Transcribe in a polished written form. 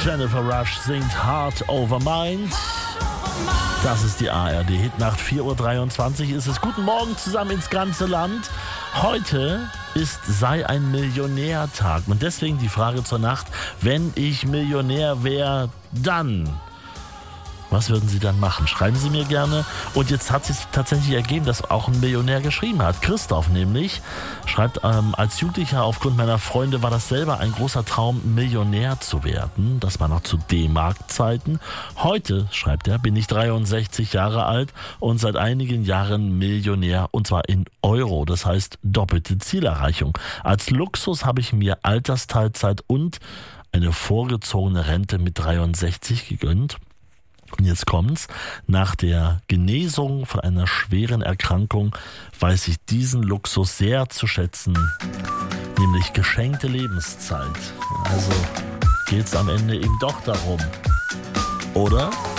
Jennifer Rush singt Heart Over Mind. Das ist die ARD-Hitnacht. 4:23 Uhr ist es. Guten Morgen zusammen ins ganze Land. Heute ist Sei ein Millionär-Tag. Und deswegen die Frage zur Nacht: Wenn ich Millionär wäre, dann... Was würden Sie dann machen? Schreiben Sie mir gerne. Und jetzt hat es sich tatsächlich ergeben, dass auch ein Millionär geschrieben hat. Christoph nämlich schreibt, als Jugendlicher aufgrund meiner Freunde war das selber ein großer Traum, Millionär zu werden. Das war noch zu D-Mark-Zeiten. Heute, schreibt er, bin ich 63 Jahre alt und seit einigen Jahren Millionär, und zwar in Euro. Das heißt doppelte Zielerreichung. Als Luxus habe ich mir Altersteilzeit und eine vorgezogene Rente mit 63 gegönnt. Und jetzt kommt's. Nach der Genesung von einer schweren Erkrankung weiß ich diesen Luxus sehr zu schätzen, nämlich geschenkte Lebenszeit. Also geht's am Ende eben doch darum, oder?